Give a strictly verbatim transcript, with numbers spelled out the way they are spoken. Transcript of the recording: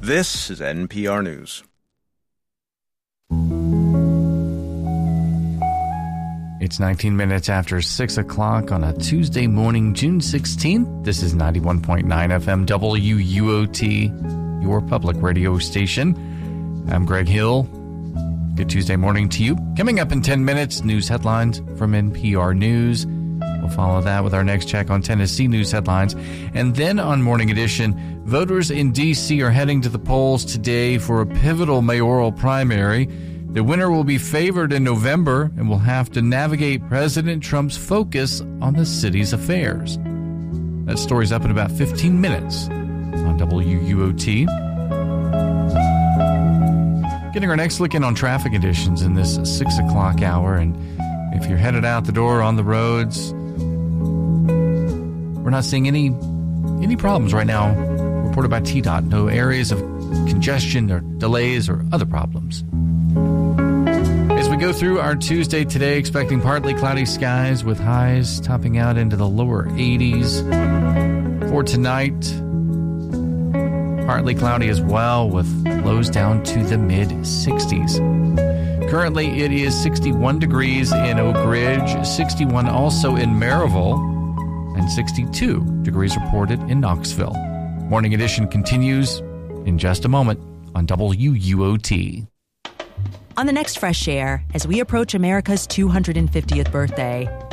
This is N P R News. It's nineteen minutes after six o'clock on a Tuesday morning, June sixteenth. This is ninety-one point nine F M W U O T, your public radio station. I'm Greg Hill. Good Tuesday morning to you. Coming up in ten minutes, news headlines from N P R News. We'll follow that with our next check on Tennessee news headlines. And then on Morning Edition, voters in D C are heading to the polls today for a pivotal mayoral primary. The winner will be favored in November and will have to navigate President Trump's focus on the city's affairs. That story's up in about fifteen minutes on W U O T. Getting our next look in on traffic conditions in this six o'clock hour. And if you're headed out the door on the roads, we're not seeing any any problems right now reported by T DOT. No areas of congestion or delays or other problems. As we go through our Tuesday today, expecting partly cloudy skies with highs topping out into the lower eighties. For tonight, partly cloudy as well with lows down to the mid sixties. Currently, it is sixty-one degrees in Oak Ridge, sixty-one also in Maryville, and sixty-two degrees reported in Knoxville. Morning Edition continues in just a moment on W U O T. On the next Fresh Air, as we approach America's two hundred fiftieth birthday,